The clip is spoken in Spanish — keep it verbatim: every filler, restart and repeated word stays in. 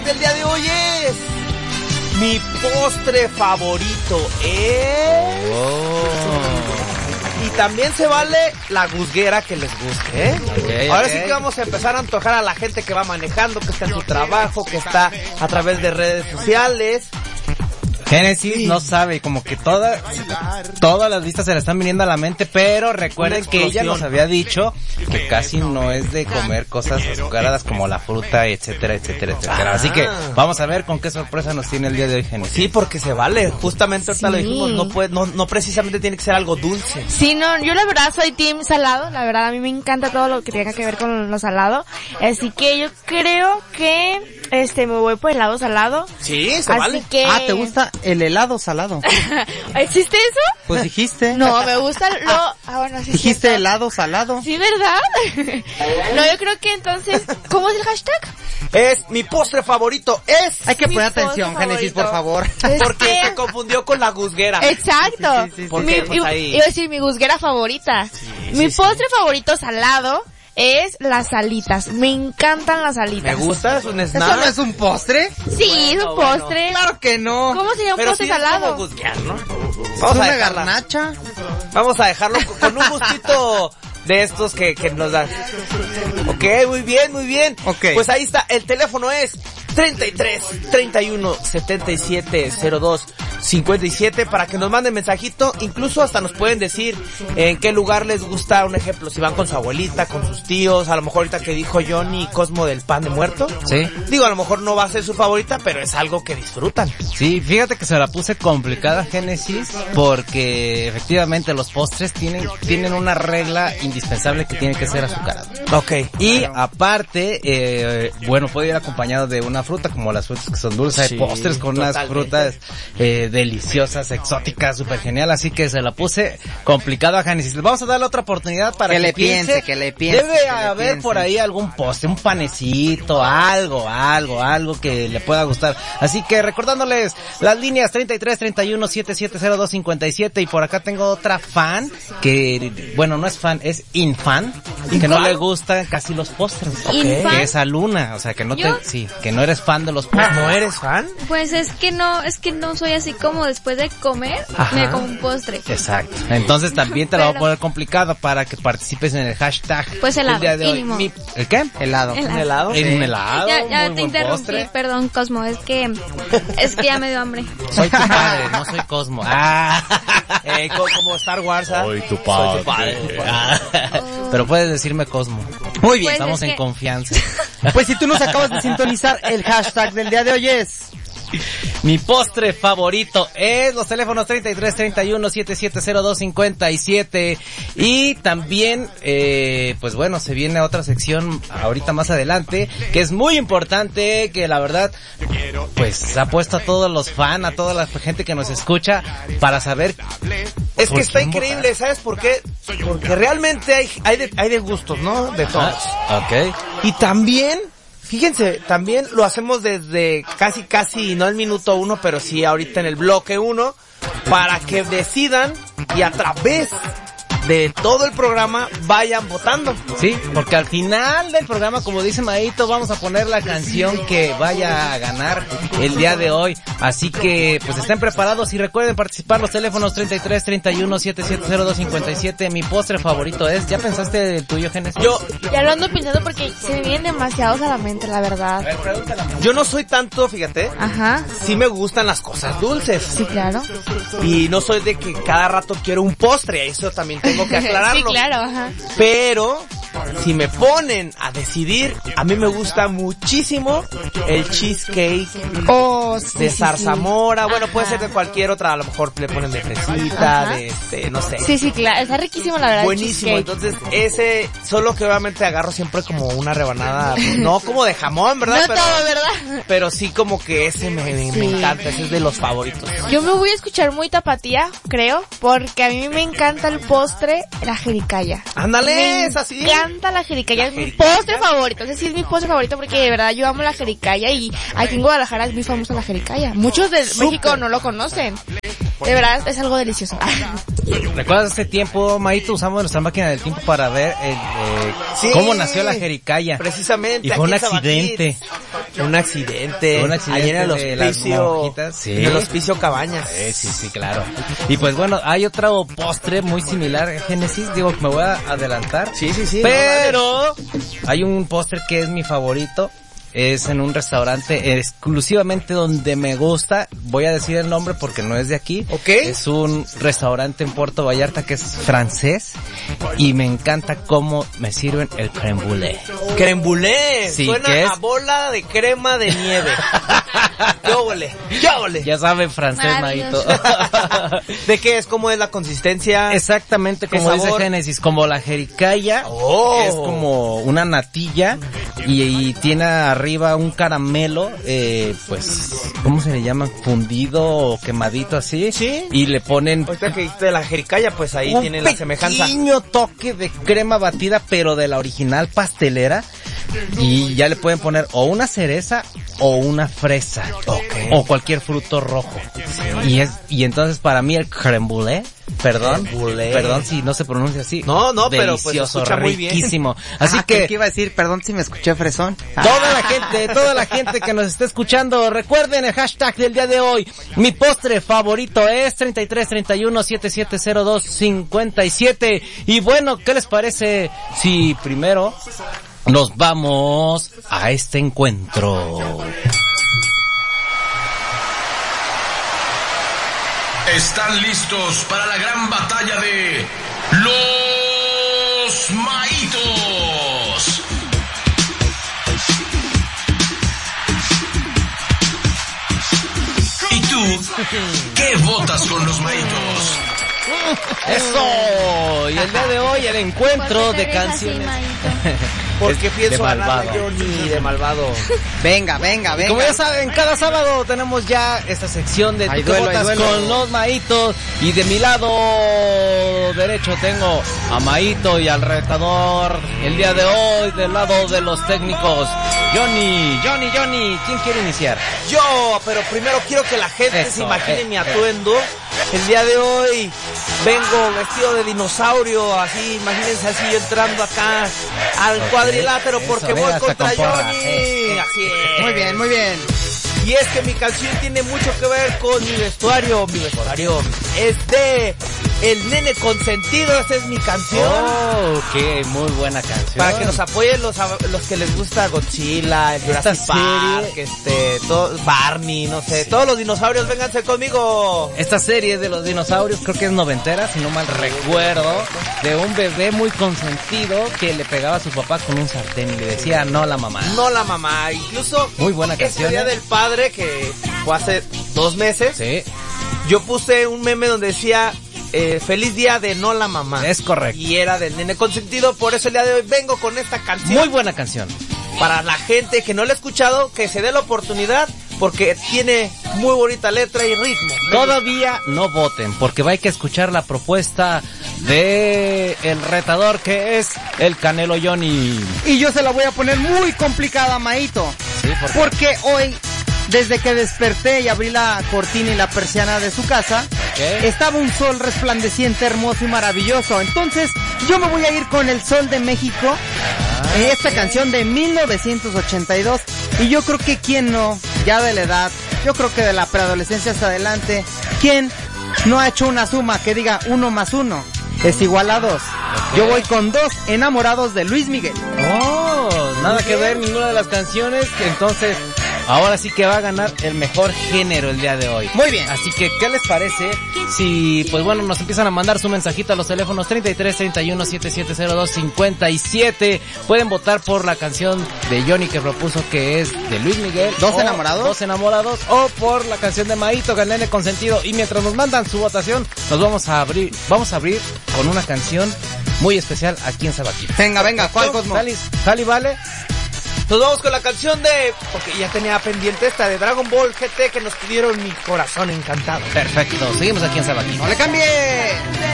El día de hoy es mi postre favorito es... Oh. Y también se vale la guzguera que les guste, ¿eh? Okay, Ahora okay. sí que vamos a empezar a antojar a la gente que va manejando, que está en su trabajo, que está a través de redes sociales. Génesis sí. no sabe, como que toda, todas las listas se le están viniendo a la mente, pero recuerden que ella nos había dicho que casi no es de comer cosas azucaradas como la fruta, etcétera, etcétera, etcétera. Ah. Así que vamos a ver con qué sorpresa nos tiene el día de hoy, Génesis. Sí, porque se vale, justamente ahorita sí. lo dijimos, no puede, no, no precisamente tiene que ser algo dulce. Sí, no, yo la verdad soy team salado, la verdad a mí me encanta todo lo que tenga que ver con lo salado, así que yo creo que este me voy por helado salado. Sí, se así vale. Que... Ah, ¿te gusta el helado salado? ¿Existe eso? Pues dijiste. No, me gusta lo... Ah, bueno, sí. Dijiste cierto. Helado salado. Sí, ¿verdad? No, yo creo que entonces... ¿Cómo es el hashtag? Es mi postre favorito, es... Hay que poner atención, Génesis, por favor. Es porque que... se confundió con la guzguera. Exacto. Sí, sí, sí, porque, mi, pues, ahí... Iba a decir mi guzguera favorita. Sí, mi sí, postre sí. favorito salado... es las alitas. Me encantan las alitas. Me gusta, es un snack. ¿Eso no es un postre? Sí, es un postre. Bueno. Claro que no. ¿Cómo sería un Pero postre sí salado? Es como guzguear, ¿no? Vamos a dejarla. Garnacha. Vamos a dejarlo con un gustito de estos que, que nos dan. Ok, muy bien, muy bien. Okay. Pues ahí está, el teléfono es treinta y tres, treinta y uno, setenta y siete, cero dos, cincuenta y siete para que nos manden mensajito, incluso hasta nos pueden decir en qué lugar les gusta, un ejemplo, si van con su abuelita, con sus tíos, a lo mejor ahorita que dijo Johnny Cosmo del pan de muerto. Sí. Digo, a lo mejor no va a ser su favorita, pero es algo que disfrutan. Sí, fíjate que se la puse complicada, Génesis, porque efectivamente los postres tienen, tienen una regla indispensable que tiene que ser azucarado. Ok. Y aparte, eh, bueno, puede ir acompañado de una fruta, como las frutas que son dulces, sí, hay postres con totalmente. Unas frutas eh, deliciosas, exóticas, súper genial, así que se la puse complicado a Génesis. Vamos a darle otra oportunidad para que, que le piense, piense, que le piense. Debe que haber piense. Por ahí algún postre, un panecito, algo, algo, algo que le pueda gustar. Así que recordándoles las líneas treinta y tres, treinta y uno, setenta y siete, cero dos, cincuenta y siete, y por acá tengo otra fan que, bueno, no es fan, es infan, y que no le gustan casi los postres. Okay. Que es Aluna, o sea, que no te, sí, que no eres fan de los postres. ¿No eres fan? Pues es que no, es que no soy así como después de comer, ajá, me como un postre. Exacto. Entonces también te lo voy a poner complicado para que participes en el hashtag. Pues helado. El día de hoy. Mi, ¿El qué? Helado. ¿Un helado? Sí. Un helado. Ya, ya muy te interrumpí, postre. Perdón, Cosmo, es que, es que ya me dio hambre. Soy tu padre, no soy Cosmo. Ah. Eh, como Star Wars, ¿eh? Soy tu padre. Soy tu padre. Ah. Oh. Pero puedes decirme Cosmo. Muy bien, pues estamos es en que... confianza. Pues si tú nos acabas de sintonizar, el hashtag del día de hoy es... Mi postre favorito es los teléfonos treinta y tres, treinta y uno, setenta y siete, cero dos, cincuenta y siete. Y también, eh, pues bueno, se viene otra sección ahorita más adelante, que es muy importante, que la verdad, pues ha puesto a todos los fans, a toda la gente que nos escucha, para saber. Es que está increíble, votar. ¿Sabes por qué? Porque realmente hay, hay de, hay de gustos, ¿no? De todos. Ah, ok. Y también... Fíjense, también lo hacemos desde casi, casi, no el minuto uno, pero sí ahorita en el bloque uno, para que decidan y a través de todo el programa vayan votando. Sí, porque al final del programa, como dice Maito, vamos a poner la canción que vaya a ganar el día de hoy. Así que, pues estén preparados y recuerden participar. Los teléfonos treinta y tres, treinta y uno, setenta y siete, cero dos, cincuenta y siete. Mi postre favorito es, ¿ya pensaste el tuyo, Génesis? Yo, ya lo ando pensando porque se me vienen demasiados a la mente, la verdad. A ver, pregúntale. Yo no soy tanto, fíjate. Ajá. Sí me gustan las cosas dulces. Sí, claro. Y no soy de que cada rato quiero un postre, eso también tengo que aclararlo. Sí, claro, ajá. Pero si me ponen a decidir, a mí me gusta muchísimo el cheesecake oh, sí, de sí, zarzamora. sí. Bueno, Ajá. puede ser de cualquier otra, a lo mejor le ponen de fresita, Ajá. de este, no sé. Sí, sí, claro, está riquísimo la verdad. Buenísimo, entonces ese, solo que obviamente agarro siempre como una rebanada, pues, no como de jamón, ¿verdad? No pero, todo, ¿verdad? Pero sí como que ese me, me, Sí. me encanta, ese es de los favoritos. Yo me voy a escuchar muy tapatía, creo, porque a mí me encanta el postre, la jericaya. Ándale, Me es así. Me encanta la jericaya, La es mi jericaya. postre favorito. Ese sí es mi postre favorito porque de verdad yo amo la jericaya y aquí en Guadalajara es muy famosa la jericaya. Muchos de Súper. México no lo conocen. De verdad es algo delicioso. ¿Recuerdas ese tiempo, Maito? Usamos nuestra máquina del tiempo para ver el, eh, Sí. cómo nació la jericaya. Precisamente. Y fue un aquí en accidente. Sabatits. Un accidente. Un accidente ahí en el de las hospicio. monjitas, sí. En el hospicio Cabañas. Sí, sí, sí, claro. Y pues bueno, hay otro postre muy similar a Génesis, digo que me voy a adelantar. Sí, sí, sí. Pero no, hay un postre que es mi favorito. Es en un restaurante exclusivamente donde me gusta. Voy a decir el nombre porque no es de aquí. Ok. Es un restaurante en Puerto Vallarta que es francés. Y me encanta cómo me sirven el crème brûlée. Crème brûlée. Sí, Suena ¿qué es? a bola de crema de nieve. ¡Qué óvole! ¡Qué óvole! Ya saben francés, Maito. ¿De qué es? ¿Cómo es la consistencia? Exactamente como dice Génesis, como la jericaya. Oh. Es como una natilla y, y tiene arriba un caramelo, eh, pues, ¿cómo se le llama? Fundido o quemadito así. Sí. Y le ponen Ahorita que dijiste de la jericaya, pues ahí un tiene la semejanza. Un pequeño toque de crema batida, pero de la original pastelera. Y ya le pueden poner o una cereza o una fresa. Okay. O cualquier fruto rojo. Sí. Y es y entonces para mí el crème brûlée, perdón, brûlée. perdón si no se pronuncia así. No, no, pero pues delicioso, se escucha muy bien. riquísimo. Así Ah, que ¿qué iba a decir? Perdón si me escuché fresón. toda la gente, toda la gente que nos está escuchando, recuerden el hashtag del día de hoy. Mi postre favorito es treinta y tres treinta y uno setenta y siete cero dos cincuenta y siete. Y bueno, ¿qué les parece si primero nos vamos a este encuentro? ¿Están listos para la gran batalla de los Maitos? ¿Y tú qué votas con los Maitos? Eso, y el día de hoy el encuentro de canciones. Porque Es pienso de ganar malvado. Johnny de malvado. Venga, venga, venga. Como ya saben, cada sábado tenemos ya esta sección de Hay tú que duelo, hay votas duelo. con los Maitos. Y de mi lado derecho tengo a Maito y al retador. El día de hoy, del lado de los técnicos, Johnny, Johnny, Johnny. ¿Quién quiere iniciar? Yo, pero primero quiero que la gente Eso, se imagine eh, mi atuendo. El día de hoy vengo vestido de dinosaurio, así, imagínense así yo entrando acá al Ok, cuadrilátero eso, porque venga, voy hasta contra con porra. Johnny. Eh, eh. Así es. Muy bien, muy bien. Y es que mi canción tiene mucho que ver con mi vestuario. Mi vestuario es de El Nene Consentido, esa es mi canción. Oh, ok, muy buena canción. Para que nos apoyen los, los que les gusta Godzilla, el Esta Jurassic Park, serie- este, todo, Barney, no sé, Sí. todos los dinosaurios, vénganse conmigo. Esta serie de los dinosaurios creo que es noventera, si no mal recuerdo, de un bebé muy consentido que le pegaba a su papá con un sartén y le decía no a la mamá. No la mamá, incluso Muy buena este canción, Día ¿eh? del Padre, que fue hace dos meses, Sí, yo puse un meme donde decía eh, feliz día de no la mamá. es correcto. Y era del Nene Consentido, por eso el día de hoy vengo con esta canción. Muy buena canción. Para la gente que no la ha escuchado, que se dé la oportunidad, porque tiene muy bonita letra y ritmo. Todavía no voten, porque va a que escuchar la propuesta de el retador que es el Canelo Johnny. Y yo se la voy a poner muy complicada, Maito. Sí, porque Porque hoy, desde que desperté y abrí la cortina y la persiana de su casa, ¿qué? estaba un sol resplandeciente, hermoso y maravilloso. Entonces, yo me voy a ir con El Sol de México, Ah, eh, esta canción de mil novecientos ochenta y dos. Y yo creo que quien no, ya de la edad, yo creo que de la preadolescencia hasta adelante, quien no ha hecho una suma que diga uno más uno es igual a dos. Yo voy con Dos Enamorados de Luis Miguel. Oh, nada que ver ninguna de las canciones, entonces ahora sí que va a ganar el mejor género el día de hoy. Muy bien. Así que, ¿qué les parece si, pues bueno, nos empiezan a mandar su mensajito a los teléfonos treinta y tres treinta y uno setenta y siete cero dos cincuenta y siete? Pueden votar por la canción de Johnny que propuso, que es de Luis Miguel. ¿Dos o enamorados? Dos enamorados, o por la canción de Maito, que Nene Consentido. Y mientras nos mandan su votación, nos vamos a abrir, vamos a abrir con una canción muy especial aquí en Sabaquí. Venga, venga, ¿cuál, Cosmo? Jali, Jali, vale. Nos vamos con la canción de, porque ya tenía pendiente esta, de Dragon Ball G T, que nos pidieron Mi Corazón Encantado. Perfecto, seguimos aquí en Sabaquí. ¡No le cambie!